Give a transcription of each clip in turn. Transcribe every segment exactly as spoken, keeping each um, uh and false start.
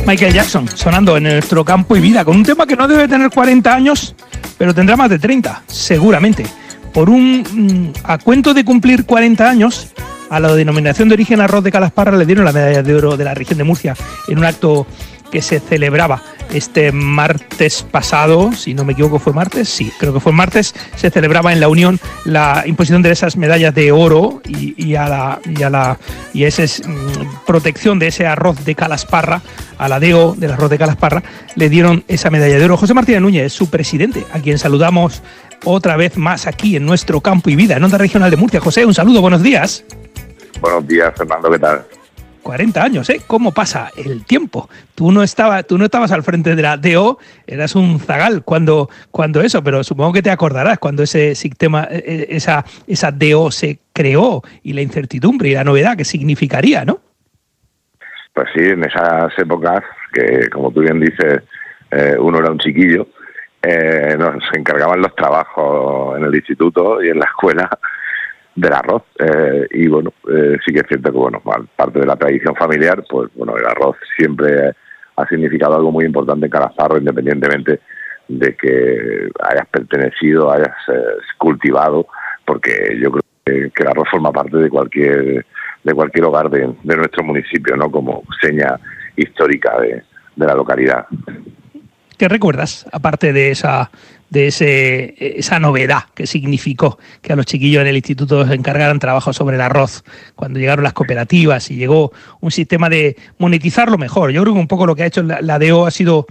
Michael Jackson, sonando en nuestro campo y vida, con un tema que no debe tener cuarenta años, pero tendrá más de treinta, seguramente. Por un a cuento de cumplir cuarenta años, a la denominación de origen arroz de Calasparra le dieron la medalla de oro de la región de Murcia en un acto que se celebraba este martes pasado, si no me equivoco fue martes, sí, creo que fue martes, se celebraba en la Unión la imposición de esas medallas de oro y, y a la y a la y esa es, mmm, protección de ese arroz de Calasparra, a la D O del arroz de Calasparra le dieron esa medalla de oro. José Martínez Núñez es su presidente, a quien saludamos otra vez más aquí en nuestro campo y vida, en Onda Regional de Murcia. José, un saludo, buenos días. Buenos días, Fernando, ¿qué tal? cuarenta años, ¿eh? ¿Cómo pasa el tiempo? Tú no estabas, tú no estabas al frente de la D O, eras un zagal cuando, cuando eso, pero supongo que te acordarás cuando ese sistema, esa, esa D O se creó y la incertidumbre y la novedad que significaría, ¿no? Pues sí, en esas épocas, que como tú bien dices, eh, uno era un chiquillo, eh, nos encargaban los trabajos en el instituto y en la escuela del arroz, eh, y bueno, eh, sí que es cierto que bueno, parte de la tradición familiar, pues bueno, el arroz siempre ha significado algo muy importante en Calasparra, independientemente de que hayas pertenecido, hayas eh, cultivado, porque yo creo que, que el arroz forma parte de cualquier de cualquier hogar de, de nuestro municipio, ¿no? Como seña histórica de, de la localidad. ¿Qué recuerdas, aparte de esa de ese esa novedad que significó que a los chiquillos en el instituto se encargaran trabajos sobre el arroz, cuando llegaron las cooperativas y llegó un sistema de monetizarlo mejor? Yo creo que un poco lo que ha hecho la, la D O ha sido,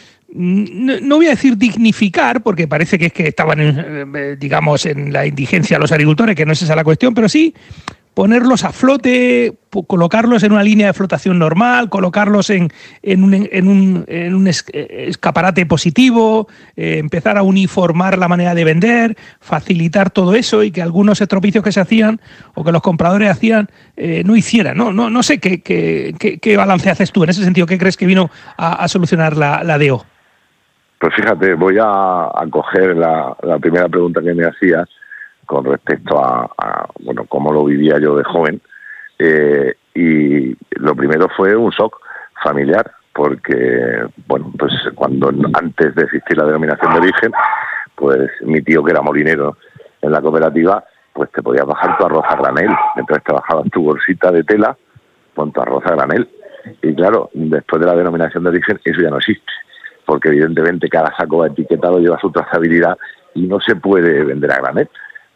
no, no voy a decir dignificar, porque parece que es que estaban, en, digamos, en la indigencia los agricultores, que no es esa la cuestión, pero sí ponerlos a flote, colocarlos en una línea de flotación normal, colocarlos en, en, un, en, un, en un escaparate positivo, eh, empezar a uniformar la manera de vender, facilitar todo eso y que algunos estropicios que se hacían o que los compradores hacían eh, no hicieran. No, no, no sé qué, qué, qué, qué balance haces tú en ese sentido. ¿Qué crees que vino a, a solucionar la, la D O? Pues fíjate, voy a, a coger la, la primera pregunta que me hacías con respecto a, a bueno, cómo lo vivía yo de joven, eh, y lo primero fue un shock familiar, porque, bueno, pues cuando antes de existir la denominación de origen, pues mi tío, que era molinero en la cooperativa, pues te podías bajar tu arroz a granel, entonces te bajabas tu bolsita de tela con tu arroz a granel, y claro, después de la denominación de origen, eso ya no existe, porque evidentemente cada saco etiquetado lleva su trazabilidad y no se puede vender a granel.